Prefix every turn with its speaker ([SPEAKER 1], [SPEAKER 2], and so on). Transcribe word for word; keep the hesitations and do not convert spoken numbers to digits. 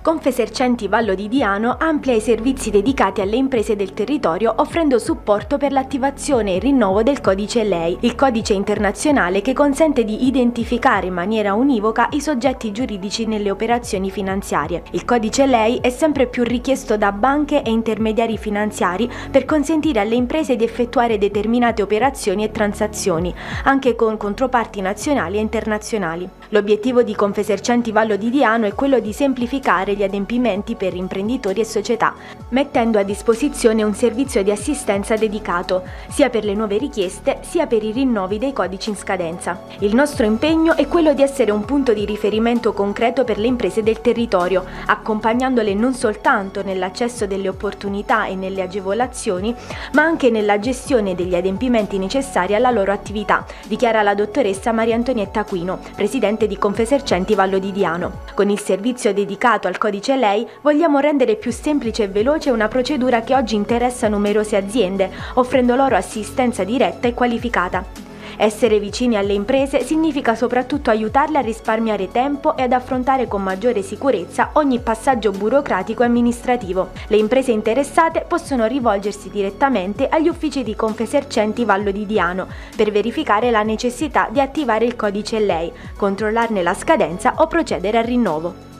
[SPEAKER 1] Confesercenti Vallo di Diano amplia i servizi dedicati alle imprese del territorio offrendo supporto per l'attivazione e il rinnovo del codice L E I, il codice internazionale che consente di identificare in maniera univoca i soggetti giuridici nelle operazioni finanziarie. Il codice L E I è sempre più richiesto da banche e intermediari finanziari per consentire alle imprese di effettuare determinate operazioni e transazioni, anche con controparti nazionali e internazionali. L'obiettivo di Confesercenti Vallo di Diano è quello di semplificare gli adempimenti per imprenditori e società, mettendo a disposizione un servizio di assistenza dedicato, sia per le nuove richieste sia per i rinnovi dei codici in scadenza. Il nostro impegno è quello di essere un punto di riferimento concreto per le imprese del territorio, accompagnandole non soltanto nell'accesso delle opportunità e nelle agevolazioni, ma anche nella gestione degli adempimenti necessari alla loro attività, dichiara la dottoressa Maria Antonietta Aquino, presidente di Confesercenti Vallo di Diano. Con il servizio dedicato al codice L E I vogliamo rendere più semplice e veloce una procedura che oggi interessa numerose aziende, offrendo loro assistenza diretta e qualificata. Essere vicini alle imprese significa soprattutto aiutarle a risparmiare tempo e ad affrontare con maggiore sicurezza ogni passaggio burocratico e amministrativo. Le imprese interessate possono rivolgersi direttamente agli uffici di Confesercenti Vallo di Diano per verificare la necessità di attivare il codice L E I, controllarne la scadenza o procedere al rinnovo.